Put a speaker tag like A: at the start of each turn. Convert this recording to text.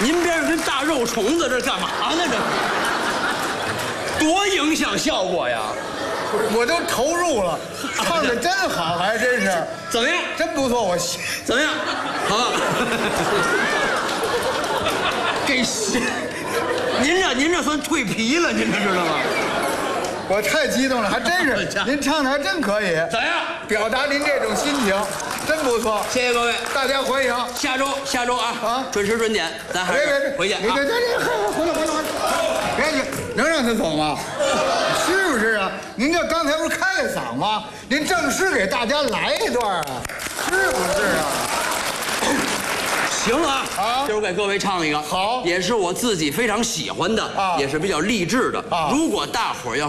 A: 您边上跟大肉虫子，这干嘛呢？这多影响效果呀！
B: 我都投入了，唱的真好，还真是。
A: 怎么样？
B: 真不错，我
A: 怎么样？好。给您这算蜕皮了，您这知道吗？
B: 我太激动了，还真是，您唱的还真可以。
A: 怎样？
B: 表达您这种心情，真不错。
A: 谢谢各位，
B: 大家欢迎。
A: 下周啊，准时准点，咱还是回去啊。
B: 别，回来，别去，能让他走吗？是不是啊？您这刚才不是开了嗓吗？您正式给大家来一段啊，是不是啊？
A: 行啊，今儿我给各位唱一个，
B: 好，
A: 也是我自己非常喜欢的，也是比较励志的。如果大伙儿要